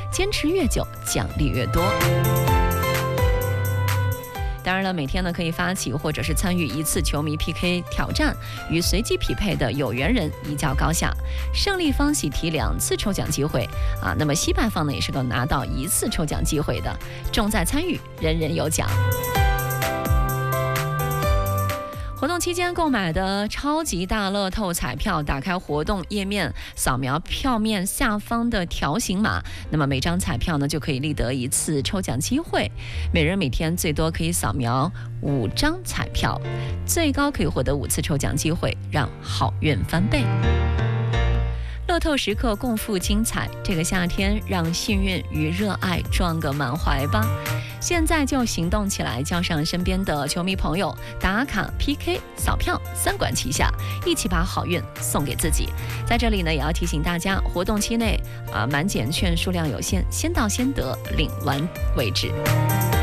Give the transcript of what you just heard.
坚持越久，奖励越多。当然了，每天呢可以发起或者是参与一次球迷 PK 挑战，与随机匹配的有缘人一较高下。胜利方喜提2次抽奖机会啊，那么惜败方呢也是够拿到1次抽奖机会的。重在参与，人人有奖。活动期间购买的超级大乐透彩票，打开活动页面，扫描票面下方的条形码，那么每张彩票呢就可以立得1次抽奖机会。每人每天最多可以扫描5张彩票，最高可以获得5次抽奖机会，让好运翻倍。乐透时刻共赴精彩，这个夏天让幸运与热爱撞个满怀吧！现在就行动起来，叫上身边的球迷朋友，打卡 PK 扫票3管齐下，一起把好运送给自己。在这里呢，也要提醒大家，活动期内满减券数量有限，先到先得，领完为止。